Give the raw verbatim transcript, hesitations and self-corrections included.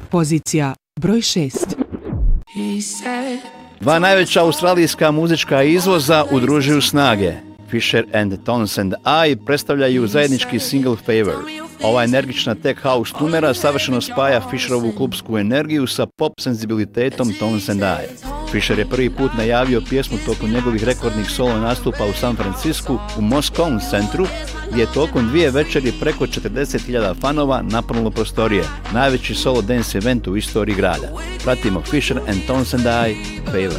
Pozicija broj šest. Dva najveća australijska muzička izvoza udružuju snage. Fisher and Townsend I predstavljaju zajednički single Favor. Ova energična tech house numera savršeno spaja Fisherovu klubsku energiju sa pop senzibilitetom Townsend I. Fisher je prvi put najavio pjesmu tokom njegovih rekordnih solo nastupa u San Francisku u Moscone centru, gdje je tokom dvije večeri preko četrdeset hiljada fanova napunilo prostorije, najveći solo dance event u istoriji grada. Pratimo Fisher and Townsend I, Favor.